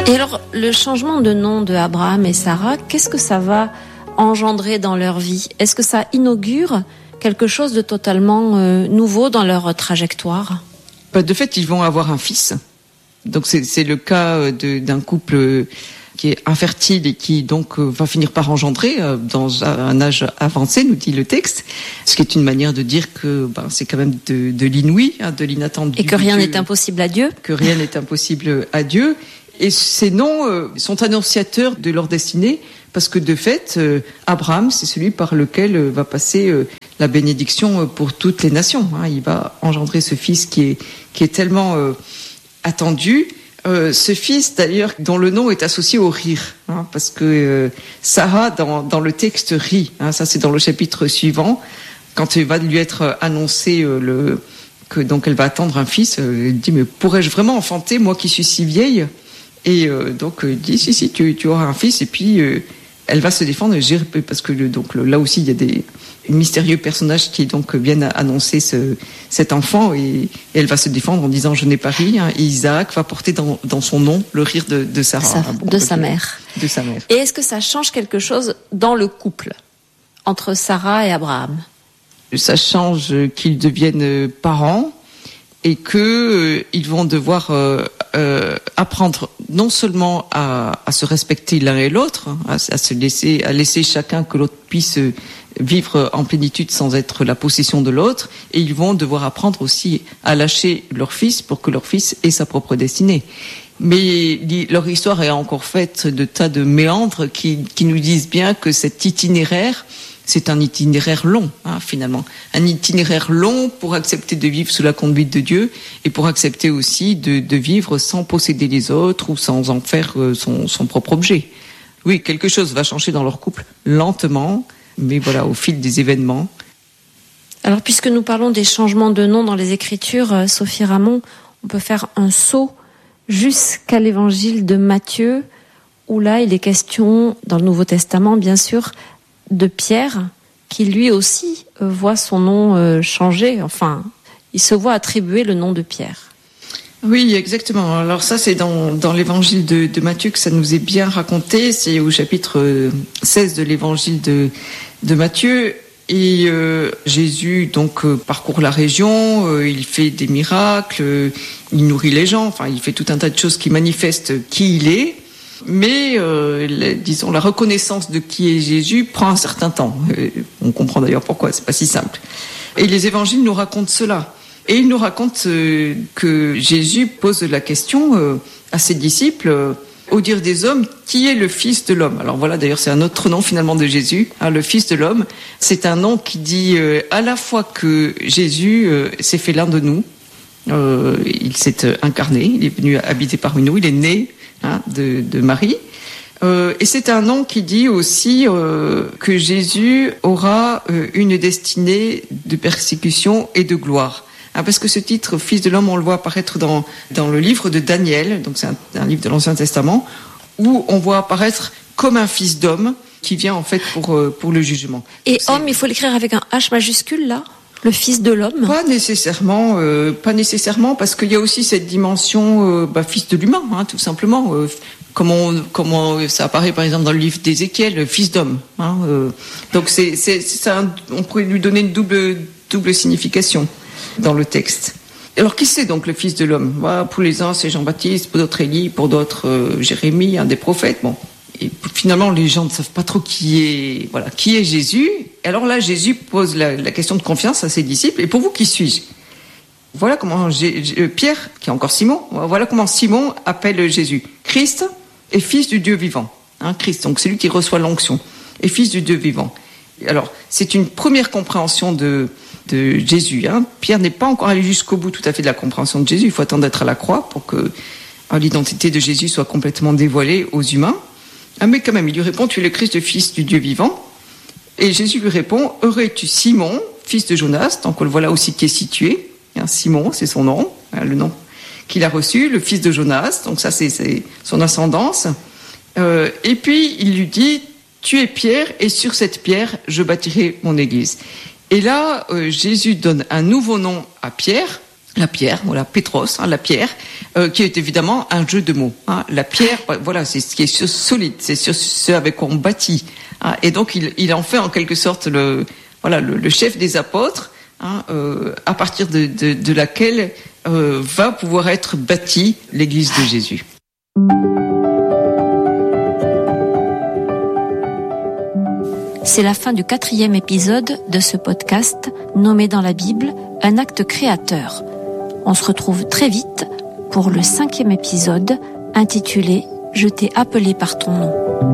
Et alors, le changement de nom de Abraham et Sarah, qu'est-ce que ça va engendrer dans leur vie ? Est-ce que ça inaugure quelque chose de totalement nouveau dans leur trajectoire ? De fait, ils vont avoir un fils. Donc c'est le cas d'un couple qui est infertile et qui donc va finir par engendrer dans un âge avancé, nous dit le texte. Ce qui est une manière de dire que c'est quand même de l'inouï, de l'inattendu. Et que rien n'est impossible à Dieu. Que rien n'est impossible à Dieu. Et ces noms sont annonciateurs de leur destinée, parce que de fait, Abraham, c'est celui par lequel va passer la bénédiction pour toutes les nations. Il va engendrer ce fils qui est tellement attendu. Ce fils, d'ailleurs, dont le nom est associé au rire, parce que Sarah, dans le texte, rit. Ça, c'est dans le chapitre suivant, quand il va lui être annoncé que donc elle va attendre un fils. Elle dit, mais pourrais-je vraiment enfanter, moi qui suis si vieille ? Et donc dit si tu auras un fils. Et puis elle va se défendre, parce que là aussi il y a des mystérieux personnages qui donc viennent annoncer cet enfant, et elle va se défendre en disant je n'ai pas ri. Et Isaac va porter dans son nom le rire de Sarah, de sa mère. Et est-ce que ça change quelque chose dans le couple entre Sarah et Abraham ? Ça change qu'ils deviennent parents et que ils vont devoir apprendre non seulement à se respecter l'un et l'autre, à laisser chacun que l'autre puisse vivre en plénitude sans être la possession de l'autre, et ils vont devoir apprendre aussi à lâcher leur fils pour que leur fils ait sa propre destinée. Mais leur histoire est encore faite de tas de méandres qui nous disent bien que cet itinéraire, c'est un itinéraire long, finalement. Un itinéraire long pour accepter de vivre sous la conduite de Dieu, et pour accepter aussi de vivre sans posséder les autres ou sans en faire son propre objet. Oui, quelque chose va changer dans leur couple lentement, mais voilà, au fil des événements. Alors, puisque nous parlons des changements de nom dans les Écritures, Sophie Ramon, on peut faire un saut jusqu'à l'évangile de Matthieu, où là, il est question, dans le Nouveau Testament, bien sûr, de Pierre, qui lui aussi voit son nom changer. Enfin, il se voit attribuer le nom de Pierre. Oui, exactement. Alors ça, c'est dans l'évangile de Matthieu que ça nous est bien raconté. C'est au chapitre 16 de l'évangile de Matthieu. Et Jésus donc parcourt la région, il fait des miracles, il nourrit les gens. Enfin, il fait tout un tas de choses qui manifestent qui il est. Mais, disons, la reconnaissance de qui est Jésus prend un certain temps. On comprend d'ailleurs pourquoi, c'est pas si simple. Et les évangiles nous racontent cela. Et ils nous racontent que Jésus pose la question à ses disciples, au dire des hommes, qui est le Fils de l'homme ? Alors voilà, d'ailleurs, c'est un autre nom finalement de Jésus, le Fils de l'homme. C'est un nom qui dit à la fois que Jésus s'est fait l'un de nous, il s'est incarné, il est venu habiter parmi nous, il est né de Marie. Et c'est un nom qui dit aussi que Jésus aura une destinée de persécution et de gloire. Parce que ce titre, Fils de l'homme, on le voit apparaître dans le livre de Daniel, donc c'est un livre de l'Ancien Testament, où on voit apparaître comme un fils d'homme qui vient en fait pour le jugement. Et donc, homme, il faut l'écrire avec un H majuscule là ? Le Fils de l'homme ? Pas nécessairement, parce qu'il y a aussi cette dimension fils de l'humain, tout simplement. Comment ça apparaît par exemple dans le livre d'Ézéchiel, fils d'homme. Donc c'est ça, on pourrait lui donner une double signification dans le texte. Alors qui c'est donc le Fils de l'homme ? Pour les uns c'est Jean-Baptiste, pour d'autres Élie, pour d'autres Jérémie, un des prophètes. Bon. Et finalement, les gens ne savent pas trop qui est Jésus. Alors là, Jésus pose la question de confiance à ses disciples. Et pour vous, qui suis-je ? Voilà comment Pierre, qui est encore Simon, voilà comment Simon appelle Jésus. Christ est fils du Dieu vivant. Christ, donc c'est lui qui reçoit l'onction, est fils du Dieu vivant. Alors, c'est une première compréhension de Jésus. Pierre n'est pas encore allé jusqu'au bout tout à fait de la compréhension de Jésus. Il faut attendre d'être à la croix pour que l'identité de Jésus soit complètement dévoilée aux humains. Mais quand même, il lui répond, tu es le Christ, le Fils du Dieu vivant. Et Jésus lui répond, heureux es-tu Simon, fils de Jonas, donc le voilà aussi qui est situé. Simon, c'est son nom, le nom qu'il a reçu, le fils de Jonas, donc ça c'est son ascendance. Et puis il lui dit, tu es Pierre, et sur cette pierre, je bâtirai mon église. Et là, Jésus donne un nouveau nom à Pierre, la pierre, voilà, Pétros, la pierre, qui est évidemment un jeu de mots. La pierre, voilà, c'est ce qui est solide, c'est sur ce avec quoi on bâtit. Et donc il en fait en quelque sorte le chef des apôtres, à partir de laquelle va pouvoir être bâtie l'Église de Jésus. C'est la fin du 4e épisode de ce podcast nommé dans la Bible un acte créateur. On se retrouve très vite pour le 5e épisode intitulé « Je t'ai appelé par ton nom ».